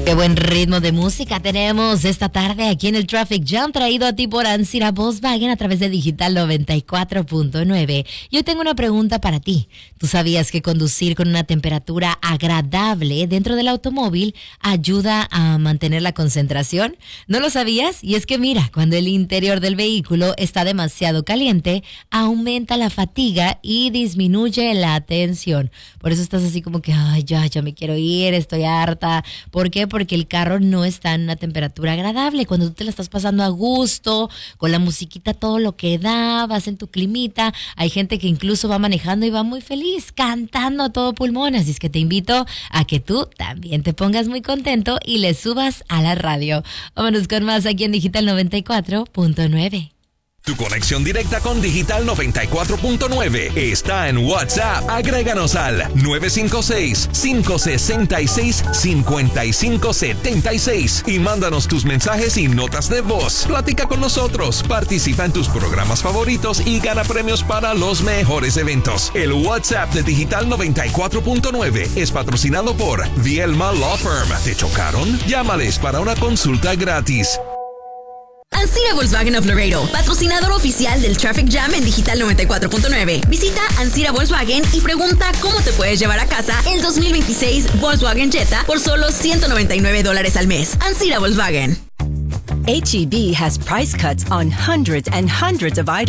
Qué buen ritmo de música tenemos esta tarde aquí en el Traffic Jam, traído a ti por Ancira Volkswagen a través de Digital 94.9. Yo tengo una pregunta para ti. ¿Tú sabías que conducir con una temperatura agradable dentro del automóvil ayuda a mantener la concentración? ¿No lo sabías? Y es que mira, cuando el interior del vehículo está demasiado caliente, aumenta la fatiga y disminuye la atención. Por eso estás así como que, ay, ya me quiero ir, estoy harta. ¿Por qué? Porque el carro no está en una temperatura agradable. Cuando tú te la estás pasando a gusto, con la musiquita todo lo que da, vas en tu climita, hay gente que incluso va manejando y va muy feliz, cantando a todo pulmón. Así es que te invito a que tú también te pongas muy contento y le subas a la radio. Vámonos con más aquí en Digital 94.9. Tu conexión directa con Digital 94.9 está en WhatsApp. Agréganos al 956-566-5576 y mándanos tus mensajes y notas de voz. Platica con nosotros, participa en tus programas favoritos y gana premios para los mejores eventos. El WhatsApp de Digital 94.9 es patrocinado por Vielma Law Firm. ¿Te chocaron? Llámales para una consulta gratis. Ancira Volkswagen of Laredo, patrocinador oficial del Traffic Jam en Digital 94.9. Visita Ancira Volkswagen y pregunta cómo te puedes llevar a casa el 2026 Volkswagen Jetta por solo $199 al mes. Ancira Volkswagen. H-E-B has price cuts on hundreds and hundreds of items.